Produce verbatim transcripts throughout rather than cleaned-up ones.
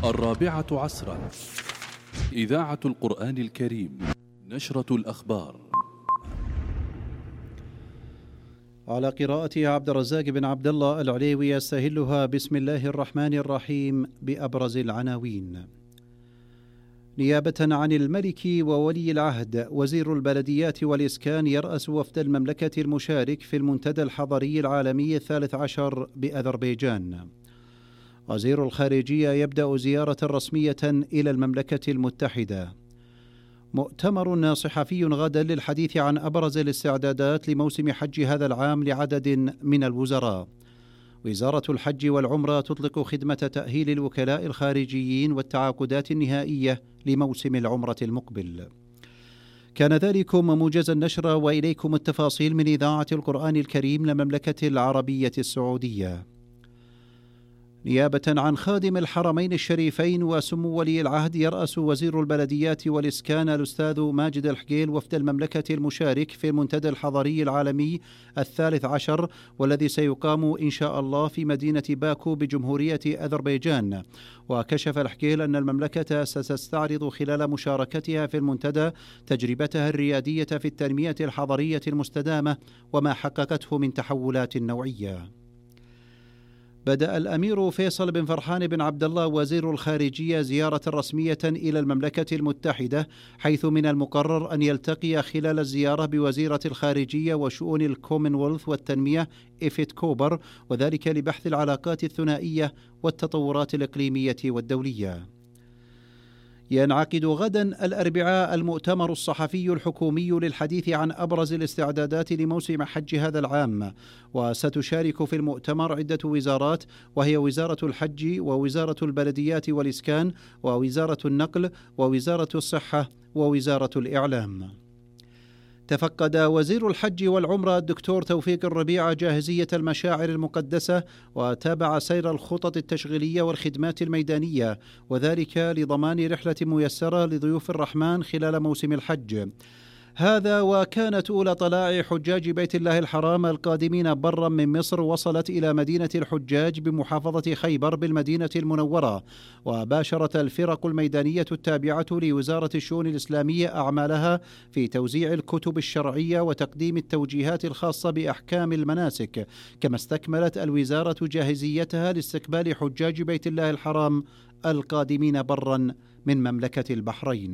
الرابعة عصرا، إذاعة القرآن الكريم، نشرة الأخبار. على قراءة عبد الرزاق بن عبد الله العليوي، يستهلها بسم الله الرحمن الرحيم بأبرز العناوين. نيابة عن الملك وولي العهد، وزير البلديات والإسكان يرأس وفد المملكة المشارك في المنتدى الحضري العالمي الثالث عشر بأذربيجان. وزير الخارجية يبدأ زيارة رسمية إلى المملكة المتحدة. مؤتمر صحفي غدا للحديث عن أبرز الاستعدادات لموسم حج هذا العام لعدد من الوزراء. وزارة الحج والعمرة تطلق خدمة تأهيل الوكلاء الخارجيين والتعاقدات النهائية لموسم العمرة المقبل. كان ذلكم موجز النشر، وإليكم التفاصيل من إذاعة القرآن الكريم للمملكة العربية السعودية. نيابة عن خادم الحرمين الشريفين وسمو ولي العهد، يرأس وزير البلديات والإسكان الأستاذ ماجد الحقيل وفد المملكة المشارك في المنتدى الحضري العالمي الثالث عشر، والذي سيقام إن شاء الله في مدينة باكو بجمهورية أذربيجان. وكشف الحقيل أن المملكة ستستعرض خلال مشاركتها في المنتدى تجربتها الريادية في التنمية الحضرية المستدامة وما حققته من تحولات نوعية. بدأ الأمير فيصل بن فرحان بن عبد الله وزير الخارجية زيارة رسمية إلى المملكة المتحدة، حيث من المقرر أن يلتقي خلال الزيارة بوزيرة الخارجية وشؤون الكومنولث والتنمية إيفيت كوبر، وذلك لبحث العلاقات الثنائية والتطورات الإقليمية والدولية. ينعقد غدا الأربعاء المؤتمر الصحفي الحكومي للحديث عن أبرز الاستعدادات لموسم حج هذا العام، وستشارك في المؤتمر عدة وزارات، وهي وزارة الحج ووزارة البلديات والإسكان ووزارة النقل ووزارة الصحة ووزارة الإعلام. تفقد وزير الحج والعمرة الدكتور توفيق الربيع جاهزية المشاعر المقدسة، وتابع سير الخطط التشغيلية والخدمات الميدانية، وذلك لضمان رحلة ميسرة لضيوف الرحمن خلال موسم الحج هذا. وكانت أولى طلائع حجاج بيت الله الحرام القادمين برا من مصر وصلت إلى مدينة الحجاج بمحافظة خيبر بالمدينة المنورة، وباشرت الفرق الميدانية التابعة لوزارة الشؤون الإسلامية أعمالها في توزيع الكتب الشرعية وتقديم التوجيهات الخاصة بأحكام المناسك، كما استكملت الوزارة جاهزيتها لاستقبال حجاج بيت الله الحرام القادمين برا من مملكة البحرين.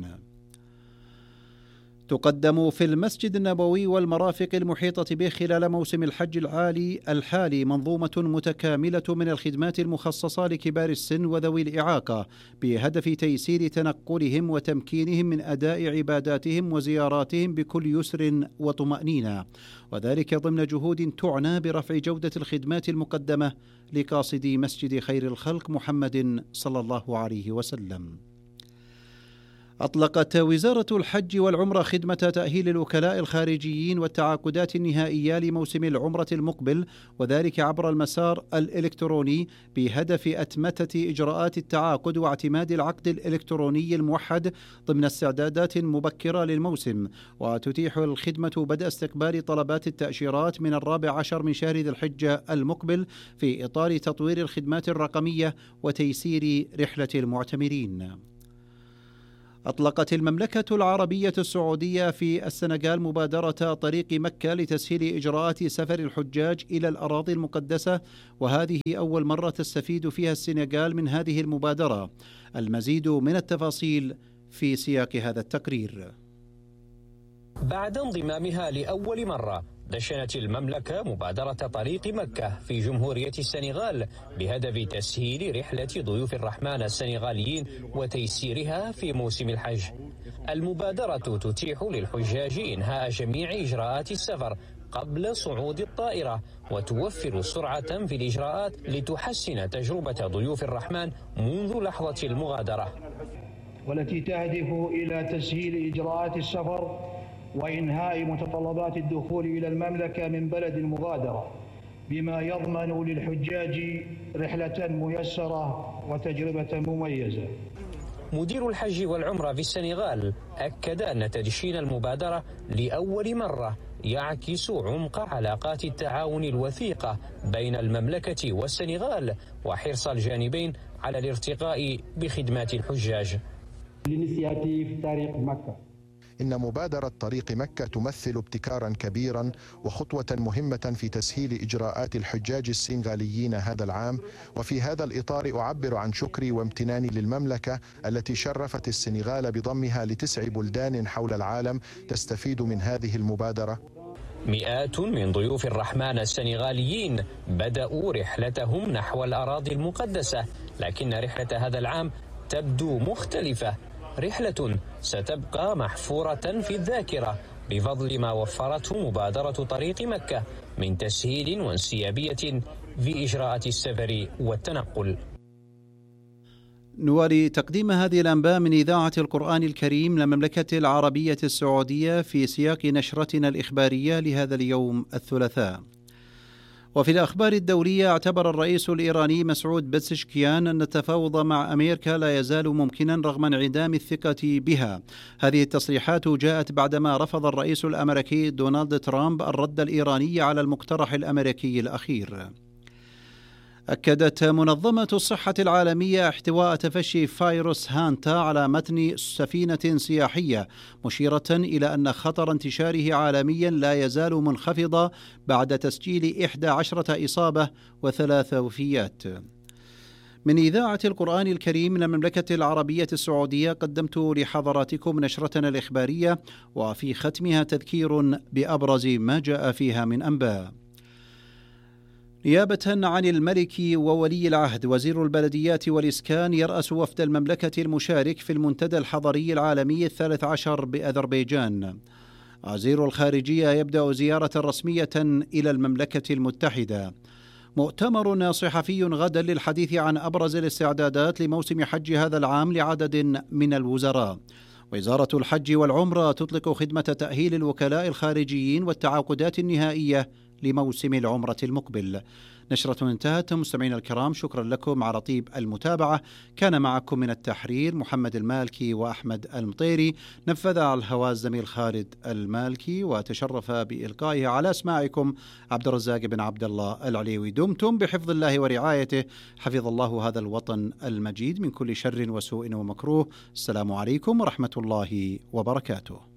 تقدم في المسجد النبوي والمرافق المحيطة به خلال موسم الحج العالي الحالي منظومة متكاملة من الخدمات المخصصة لكبار السن وذوي الإعاقة، بهدف تيسير تنقلهم وتمكينهم من أداء عباداتهم وزياراتهم بكل يسر وطمأنينة، وذلك ضمن جهود تعنى برفع جودة الخدمات المقدمة لقاصدي مسجد خير الخلق محمد صلى الله عليه وسلم. أطلقت وزارة الحج والعمرة خدمة تأهيل الوكلاء الخارجيين والتعاقدات النهائية لموسم العمرة المقبل، وذلك عبر المسار الإلكتروني بهدف أتمتة إجراءات التعاقد واعتماد العقد الإلكتروني الموحد ضمن استعدادات مبكرة للموسم. وتتيح الخدمة بدء استقبال طلبات التأشيرات من الرابع عشر من شهر ذي الحجة المقبل في إطار تطوير الخدمات الرقمية وتيسير رحلة المعتمرين. أطلقت المملكة العربية السعودية في السنغال مبادرة طريق مكة لتسهيل إجراءات سفر الحجاج إلى الأراضي المقدسة، وهذه أول مرة تستفيد فيها السنغال من هذه المبادرة. المزيد من التفاصيل في سياق هذا التقرير. بعد انضمامها لأول مرة، دشنت المملكة مبادرة طريق مكة في جمهورية السنغال بهدف تسهيل رحلة ضيوف الرحمن السنغاليين وتيسيرها في موسم الحج. المبادرة تتيح للحجاج إنهاء جميع إجراءات السفر قبل صعود الطائرة، وتوفر سرعة في الإجراءات لتحسن تجربة ضيوف الرحمن منذ لحظة المغادرة، والتي تهدف إلى تسهيل إجراءات السفر وإنهاء متطلبات الدخول إلى المملكة من بلد المغادرة، بما يضمن للحجاج رحلة ميسرة وتجربة مميزة. مدير الحج والعمرة في السنغال أكد أن تدشين المبادرة لأول مرة يعكس عمق علاقات التعاون الوثيقة بين المملكة والسنغال وحرص الجانبين على الارتقاء بخدمات الحجاج. طريق مكة. إن مبادرة طريق مكة تمثل ابتكارا كبيرا وخطوة مهمة في تسهيل إجراءات الحجاج السنغاليين هذا العام، وفي هذا الإطار أعبر عن شكري وامتناني للمملكة التي شرفت السنغال بضمها لتسع بلدان حول العالم تستفيد من هذه المبادرة. مئات من ضيوف الرحمن السنغاليين بدأوا رحلتهم نحو الأراضي المقدسة، لكن رحلة هذا العام تبدو مختلفة، رحلة ستبقى محفورة في الذاكرة بفضل ما وفرته مبادرة طريق مكة من تسهيل وانسيابية في إجراءات السفر والتنقل. نوالي تقديم هذه الأنباء من إذاعة القرآن الكريم للمملكة العربية السعودية في سياق نشرتنا الإخبارية لهذا اليوم الثلاثاء. وفي الأخبار الدولية، اعتبر الرئيس الإيراني مسعود بزشكيان أن التفاوض مع أمريكا لا يزال ممكنا رغم انعدام الثقة بها. هذه التصريحات جاءت بعدما رفض الرئيس الأمريكي دونالد ترامب الرد الإيراني على المقترح الأمريكي الأخير. أكدت منظمة الصحة العالمية احتواء تفشي فيروس هانتا على متن سفينة سياحية، مشيرة إلى أن خطر انتشاره عالميا لا يزال منخفضا بعد تسجيل إحدى عشرة إصابة وثلاث وفيات. من إذاعة القرآن الكريم من المملكة العربية السعودية قدمت لحضراتكم نشرتنا الإخبارية، وفي ختمها تذكير بأبرز ما جاء فيها من أنباء. نيابة عن الملك وولي العهد، وزير البلديات والإسكان يرأس وفد المملكة المشارك في المنتدى الحضري العالمي الثالث عشر بأذربيجان. وزير الخارجية يبدأ زيارة رسمية إلى المملكة المتحدة. مؤتمر صحفي غدا للحديث عن أبرز الاستعدادات لموسم حج هذا العام لعدد من الوزراء. وزارة الحج والعمرة تطلق خدمة تأهيل الوكلاء الخارجيين والتعاقدات النهائية لموسم العمرة المقبل. نشرة انتهت. مستمعينا الكرام، شكرا لكم على طيب المتابعة. كان معكم من التحرير محمد المالكي وأحمد المطيري، نفذ على الهواء الزميل خالد المالكي، وتشرف بإلقائه على أسماعكم عبد الرزاق بن عبد الله العليوي. دمتم بحفظ الله ورعايته، حفظ الله هذا الوطن المجيد من كل شر وسوء ومكروه. السلام عليكم ورحمة الله وبركاته.